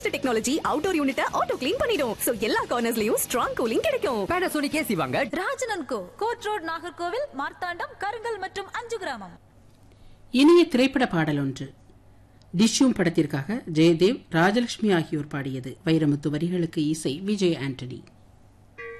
Technology outdoor யூனிட்ட auto clean பண்ணிடும். So எல்லா கார்னர்ஸ்லயும் strong cooling கிடைக்கும். Panasonic AC வாங்க. ராஜனன் கோ கோட் ரோட் நாகர்கோவில் மார்த்தாண்டம் கருங்கல் மற்றும் 5 கிராமம். இனிய திரைப்பட பாடல் ஒன்று. டிஷ்யூம் படத்திற்காக ஜெயதேவ், ராஜலட்சுமி ஆகியோர் பாடியது. வைரமுத்து வரிகளுக்கு இசை விஜய் ஆண்டனி.